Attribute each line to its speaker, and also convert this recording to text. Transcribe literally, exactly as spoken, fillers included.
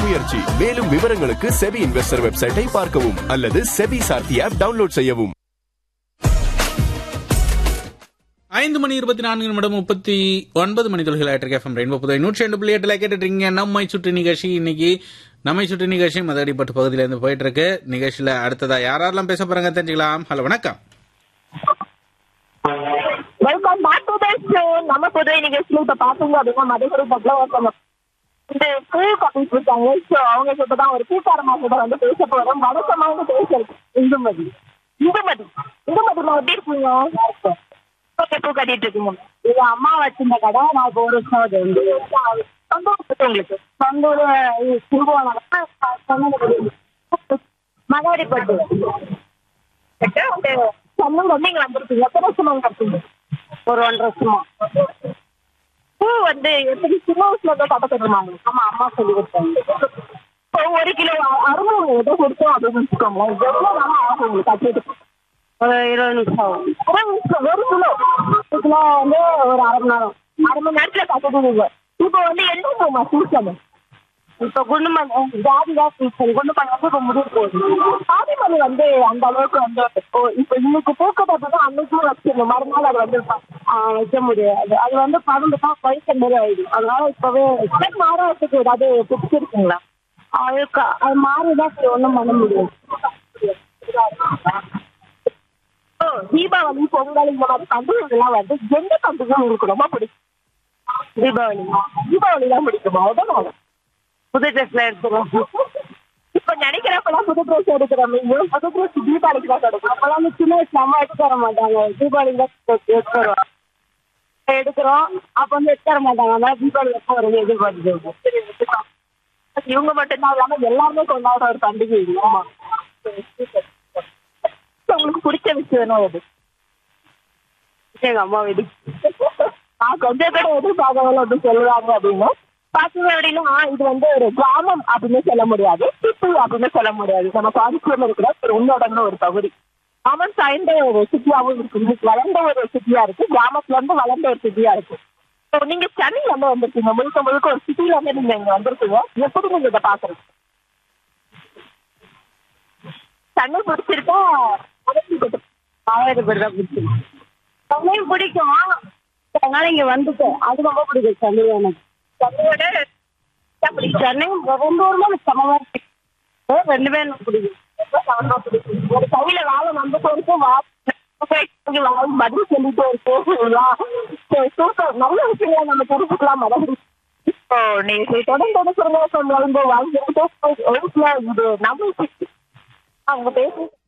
Speaker 1: முயற்சி. மேலும் விவரங்களுக்கு செபி இன்வெஸ்டர் வெப்சைட்டை பார்க்கவும் அல்லது செபி சார்த்தி ஆப் டவுன்லோட் செய்யவும்.
Speaker 2: ஐந்து மணி இருபத்தி நான்கு நிமிடம் முப்பத்தி ஒன்பது மணி தொழில்கள் எஃப்எம் ரெயின்போ புதை நூற்றி ரெண்டு புள்ளி எட்டுல கேட்டுட்டு இருக்கீங்க. நம்மை சுற்றி நிகழ்ச்சி. இன்னைக்கு நம்மை சுற்றி நிகழ்ச்சி மதடிப்பட்டு பகுதியில இருந்து போயிட்டு இருக்கு. நிகழ்ச்சியில அடுத்ததா யாரெல்லாம் பேச போறாங்க தெரிஞ்சுக்கலாம். ஹலோ, வணக்கம்.
Speaker 3: Welcome back to the show. நம்ம புதுவை நிகழ்ச்சியில இப்ப பாத்தீங்க அப்படின்னா மதுரை பக்கத்துல ஒருத்தவங்க இந்த பூ கப்பிட்டு இருக்காங்க. ஸோ அவங்க கிட்ட தான் ஒரு பூக்காரமா கிட்ட வந்து பேச போறோம். வழக்கமாக பேசுறது இந்துமதி. இந்துமதி இந்துமதிமா எப்படி இருக்கீங்க? ஓகே, பூ கட்டிட்டு இருக்கீங்க. இது அம்மா வச்சிருந்த கடை. நான் இப்போ ஒரு வருஷம் அது வந்து சொந்த ஊர் உங்களுக்கு சொந்த ஊர் கும்பகோணம் மகாடிப்பட்டு சொந்தம் வந்து இங்க வந்திருக்கீங்க. எத்தனை வருஷமா கட்டுங்க? ஒரு ஒன்றரை வருஷமா. பூ வந்து எப்படி சின்ன வயசுல தான் கட்ட சொல்லுவாங்க. ஆமா, அம்மா சொல்லி கொடுத்தாங்க. ஒரு கிலோ அருமை ஏதோ கொடுத்தோம் அப்படின்னு வச்சுக்கோங்களேன். எவ்வளோ நாளும் ஆகும் உங்களுக்கு கட்டிட்டு? ஒரு இருபது நிமிஷம் ஆகும். இருபது நிமிஷம் ஒரு கிலோ ஒரு கிலோ வந்து ஒரு அரை மணி நேரம் அரை மணி நேரத்துல கட்டிடுவீங்க. இப்போ வந்து என்ன போமா சீசன்? இப்போ குண்டுமணி ஜாதிதான் சீசன். குண்டுமணி வந்து இப்போ முடிவு போகுது. ஜாதிமணி வந்து அந்த அளவுக்கு வந்து இப்போ இன்னைக்கு பூக்கத்தை தான் அன்னைக்கும் வச்சிருந்தோம். மறுநாள் அது வந்து வைக்க முடியாது. அது வந்து பறந்து தான் பைச மாரி ஆயிடும். அதனால இப்பவே மாறத்துக்கு ஏதாவது பிடிச்சிருக்குங்களா? அதுக்கு அது மாறிதான் சரி ஒன்றும் பண்ண முடியாது. தீபாவளி, பொங்கல் இந்த மாதிரி பண்டிகைகள்லாம் வந்து எந்த பண்டிகை உங்களுக்கு ரொம்ப பிடிக்கும்? தீபாவளி தீபாவளி தான் பிடிக்குமா? உடனே புது ட்ரெஸ்ல எடுத்துருவோம். இப்ப நினைக்கிறப்பெல்லாம் புது ட்ரெஸ் எடுக்கிறோம். புது ட்ரெஸ் தீபாவளிக்கு தான் கிடைக்கும். அப்பெல்லாம் சின்ன வயசுல அம்மா எடுத்து தர மாட்டாங்க. தீபாவளிக்கு தான் எடுத்துருவோம் எடுக்கிறோம் அப்ப வந்து எடுத்து தர மாட்டாங்க. அதனால தீபாவளி எப்போ வருது எதிர்பார்த்து இவங்க மட்டும்தான் இல்லாம எல்லாருமே கொண்டாடுற ஒரு பண்டிகை. ஆமா, உங்களுக்கு பிடிச்ச விஷயம் என்ன? அது எங்க அம்மா வீடு. நான் கொஞ்சம் பேர் எதிர்பார்க்கல அப்படி சொல்லுவாங்க அப்படின்னு பாத்தீங்க அப்படின்னா இது வந்து ஒரு கிராமம் அப்படின்னு சொல்ல முடியாது, சிட்டி அப்படின்னு சொல்ல முடியாது. நம்ம பாதிப்பூர்ல இருக்கிற ஒரு உன்னோடங்க ஒரு பகுதி. கிராமம் சாய்ந்த ஒரு சிட்டியாவும் இருக்கு, வளர்ந்த ஒரு சிட்டியா இருக்கு, கிராமத்துல இருந்து வளர்ந்த ஒரு சிட்டியா இருக்கு. ஸோ நீங்க சென்னையில இருந்து வந்திருக்கீங்க, முழுக்க முழுக்க ஒரு சிட்டில இருந்து நீங்க இங்க வந்திருக்கீங்க. எப்படி நீங்க இதை பாக்குறீங்க? சென்னை பிடிச்சிருக்கா? சென்னையும் பிடிக்கும். அதனால இங்க வந்துட்டேன். அது ரொம்ப பிடிக்கும் சென்னை. எனக்கு சென்னையோட சென்னை ரொம்ப ஊர்ல சமமா பிடிக்கும். ரெண்டு பேரும் எனக்கு பிடிக்கும். ஒரு கையில வேலை நம்ம இருக்கும் பதில் சொல்லிட்டே இருக்கோம். சூப்பர், நல்ல விஷயங்கள நம்ம தெரிஞ்சுக்கலாம். மறுபடி இப்போ நீங்க தொடர்ந்து சொல்லுங்க. வாங்கிட்டு இது நம்ம அவங்க பேசி